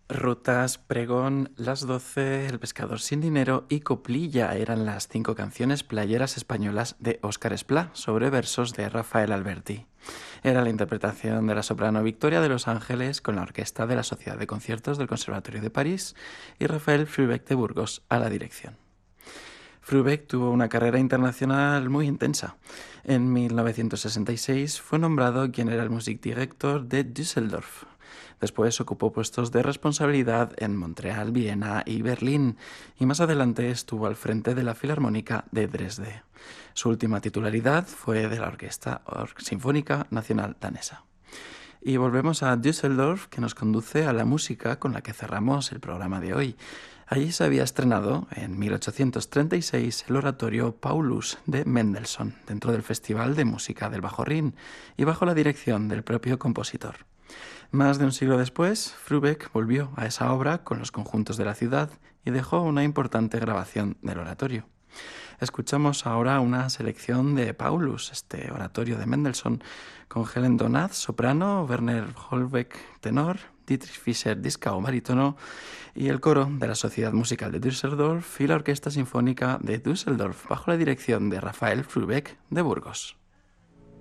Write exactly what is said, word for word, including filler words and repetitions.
Rutas, Pregón, Las Doce, El pescador sin dinero y Coplilla eran las cinco canciones playeras españolas de Óscar Esplá sobre versos de Rafael Alberti. Era la interpretación de la soprano Victoria de Los Ángeles con la orquesta de la Sociedad de Conciertos del Conservatorio de París y Rafael Frubeck de Burgos a la dirección. Frubeck tuvo una carrera internacional muy intensa. En mil novecientos sesenta y seis fue nombrado quien era el Musikdirektor de Düsseldorf. Después ocupó puestos de responsabilidad en Montreal, Viena y Berlín, y más adelante estuvo al frente de la Filarmónica de Dresde. Su última titularidad fue de la Orquesta Sinfónica Nacional Danesa. Y volvemos a Düsseldorf, que nos conduce a la música con la que cerramos el programa de hoy. Allí se había estrenado, en mil ochocientos treinta y seis, el oratorio Paulus de Mendelssohn, dentro del Festival de Música del Bajo Rin, y bajo la dirección del propio compositor. Más de un siglo después, Frubeck volvió a esa obra con los conjuntos de la ciudad y dejó una importante grabación del oratorio. Escuchamos ahora una selección de Paulus, este oratorio de Mendelssohn, con Helen Donat, soprano, Werner Holbeck, tenor, Dietrich Fischer-Dieskau, barítono, y el coro de la Sociedad Musical de Düsseldorf y la Orquesta Sinfónica de Düsseldorf, bajo la dirección de Rafael Frubeck de Burgos.